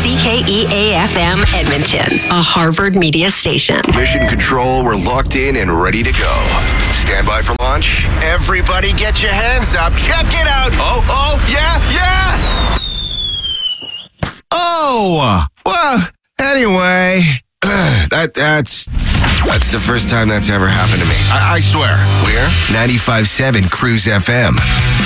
CKEA-FM Edmonton, a Harvard media station. Mission Control, we're locked in and ready to go. Stand by for launch. Everybody get your hands up. Check it out. Oh, yeah. Oh, well, anyway, that's the first time that's ever happened to me. I swear. We're 95.7 Cruise FM.